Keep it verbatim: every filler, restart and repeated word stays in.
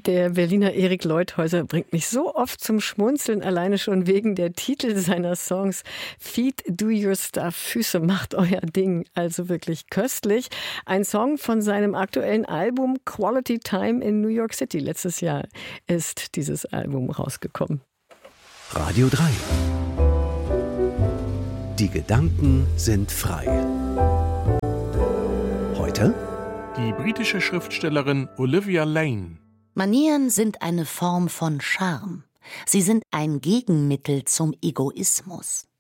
Der Berliner Erik Leuthäuser bringt mich so oft zum Schmunzeln, alleine schon wegen der Titel seiner Songs. Feet do your stuff, Füße macht euer Ding. Also wirklich köstlich. Ein Song von seinem aktuellen Album Quality Time in New York City. Letztes Jahr ist dieses Album rausgekommen. Radio drei. Die Gedanken sind frei. Heute? Die britische Schriftstellerin Olivia Lane. Manieren sind eine Form von Charme. Sie sind ein Gegenmittel zum Egoismus.